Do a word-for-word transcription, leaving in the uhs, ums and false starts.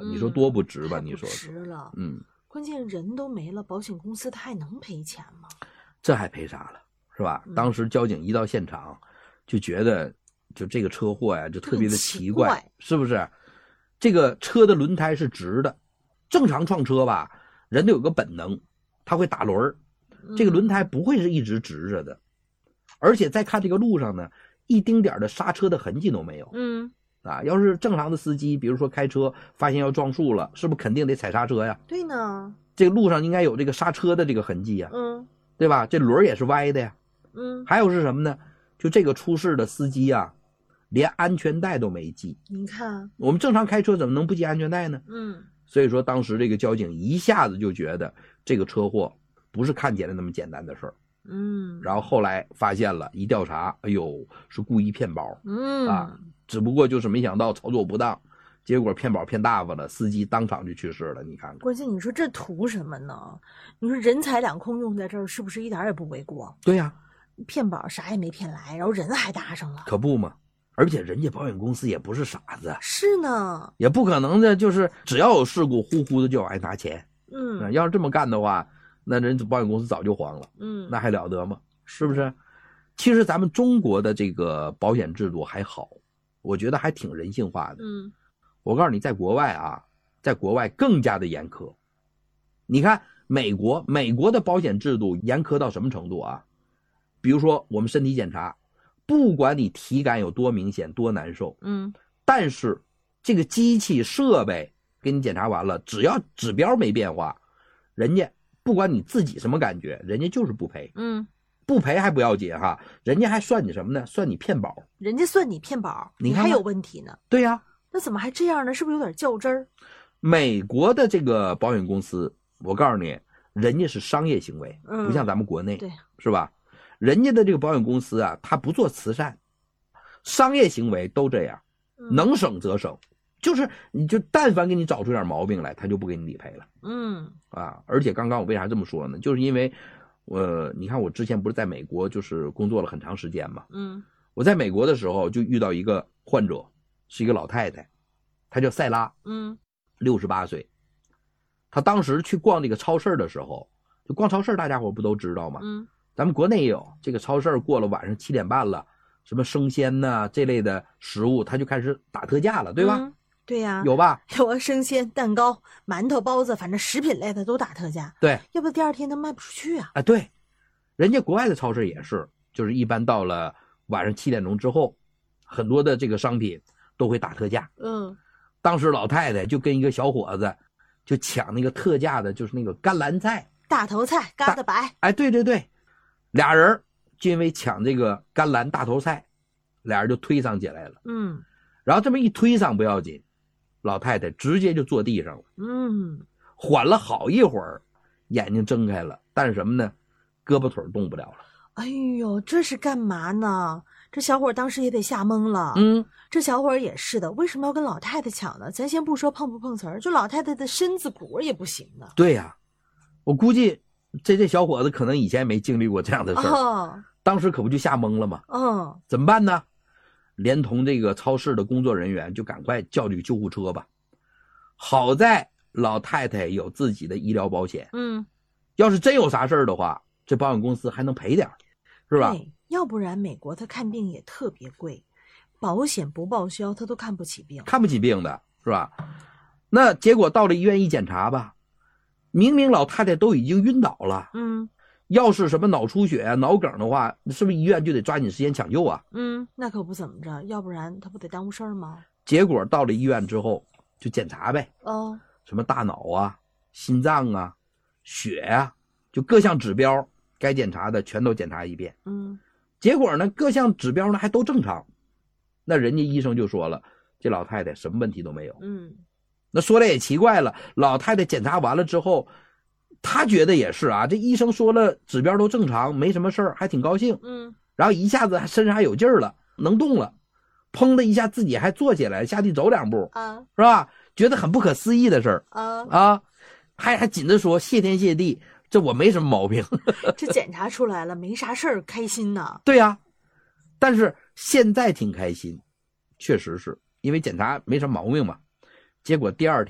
嗯、你说多不值吧？你说值了， 嗯， 关键人都没了，保险公司他还能赔钱吗？ 这还赔啥了，是吧？嗯、当时交警一到现场，就觉得就这个车祸呀，就特别的奇怪， 奇怪是不是？这个车的轮胎是直的，正常撞车吧，人都有个本能，他会打轮，这个轮胎不会是一直直着的，而且再看这个路上呢，一丁点的刹车的痕迹都没有。 嗯， 啊，要是正常的司机，比如说开车发现要撞树了，是不是肯定得踩刹车呀？ 对呢， 这个路上应该有这个刹车的这个痕迹呀， 嗯， 对吧？这轮也是歪的呀， 嗯， 还有是什么呢？就这个出事的司机啊，连安全带都没系。 你看， 我们正常开车怎么能不系安全带呢？ 嗯， 所以说当时这个交警一下子就觉得这个车祸不是看起来那么简单的事儿。 嗯， 然后后来发现了，一调查，哎呦，是故意骗保， 嗯啊，只不过就是没想到操作不当，结果骗保骗大发了，司机当场就去世了。你看看， 关键你说这图什么呢？你说人财两空用在这儿，是不是一点也不为过？ 对呀、啊， 骗保啥也没骗来，然后人还搭上了， 可不嘛。而且人家保险公司也不是傻子， 是呢， 也不可能的，就是只要有事故，呼呼的就爱拿钱。 嗯、 啊，要是这么干的话，那人保险公司早就黄了， 嗯， 那还了得吗？是不是？其实咱们中国的这个保险制度还好，我觉得还挺人性化的。 嗯， 我告诉你，在国外啊，在国外更加的严苛。你看美国，美国的保险制度严苛到什么程度啊？比如说我们身体检查，不管你体感有多明显、多难受， 嗯， 但是这个机器设备给你检查完了，只要指标没变化，人家不管你自己什么感觉，人家就是不赔。 嗯， 不赔还不要紧哈，人家还算你什么呢？算你骗保。 人家算你骗保， 你看还有问题呢。 对呀、啊， 那怎么还这样呢？是不是有点较真儿？ 美国的这个保险公司，我告诉你，人家是商业行为， 嗯、 不像咱们国内， 对， 是吧？人家的这个保险公司啊，他不做慈善，商业行为都这样， 嗯、 能省则省，就是你就但凡给你找出点毛病来，他就不给你理赔了。 嗯啊，而且刚刚我为啥这么说呢？就是因为，呃，你看我之前不是在美国就是工作了很长时间嘛， 嗯， 我在美国的时候就遇到一个患者，是一个老太太，她叫塞拉， 嗯， 六十八岁。她当时去逛这个超市的时候，就逛超市，大家伙不都知道吗？ 嗯， 咱们国内也有这个超市，过了晚上七点半了，什么生鲜呐这类的食物，它就开始打特价了，对吧？ 嗯、对呀、啊， 有吧？ 有啊，生鲜、蛋糕、馒头、包子，反正食品类的都打特价。 对， 要不第二天都卖不出去啊。 啊，对，人家国外的超市也是，就是一般到了晚上七点钟之后，很多的这个商品都会打特价。 嗯， 当时老太太就跟一个小伙子就抢那个特价的，就是那个甘蓝菜、 大头菜、疙瘩白。 哎，对对对，俩人就因为抢这个甘蓝大头菜，俩人就推搡起来了。 嗯， 然后这么一推搡不要紧，老太太直接就坐地上了。 嗯， 缓了好一会儿，眼睛睁开了，但是什么呢？胳膊腿动不了了。 哎呦，这是干嘛呢？这小伙当时也得吓懵了。 嗯， 这小伙也是的，为什么要跟老太太抢呢？咱先不说碰不碰瓷儿，就老太太的身子骨也不行呢。 对呀、啊，我估计这这小伙子可能以前没经历过这样的事儿， 哦、 当时可不就吓懵了吗？ 嗯， 怎么办呢？连同这个超市的工作人员就赶快叫这个救护车吧。好在老太太有自己的医疗保险， 嗯， 要是真有啥事儿的话，这保险公司还能赔点，是吧？ 对，要不然美国他看病也特别贵，保险不报销他都看不起病， 看不起病的是吧？那结果到了医院一检查吧，明明老太太都已经晕倒了， 嗯， 要是什么脑出血啊、脑梗的话，是不是医院就得抓紧时间抢救啊？ 嗯，那可不怎么着，要不然他不得耽误事儿吗？ 结果到了医院之后就检查呗， 哦， 什么大脑啊、心脏啊、血啊，就各项指标该检查的全都检查一遍。 嗯， 结果呢，各项指标呢还都正常，那人家医生就说了，这老太太什么问题都没有。 嗯， 那说来也奇怪了，老太太检查完了之后，她觉得也是啊，这医生说了指标都正常，没什么事儿，还挺高兴。 嗯， 然后一下子身上还有劲儿了，能动了，砰的一下自己还坐起来，下地走两步， 啊， 是吧？觉得很不可思议的事儿啊啊，还还紧着说谢天谢地，这我没什么毛病。 这检查出来了，没啥事儿，开心呐。 对呀、啊，但是现在挺开心，确实是因为检查没什么毛病嘛。结果第二